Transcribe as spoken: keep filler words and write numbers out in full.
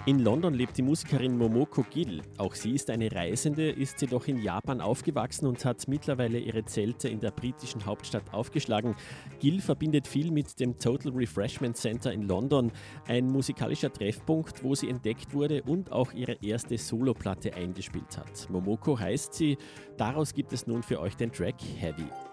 In London lebt die Musikerin Momoko Gill. Auch sie ist eine Reisende, ist jedoch in Japan aufgewachsen und hat mittlerweile ihre Zelte in der britischen Hauptstadt aufgeschlagen. Gill verbindet viel mit dem Total Refreshment Center in London, ein musikalischer Treffpunkt, wo sie entdeckt wurde und auch ihre erste Soloplatte eingespielt hat. Momoko heißt sie, daraus gibt es nun für euch den Track Heavy.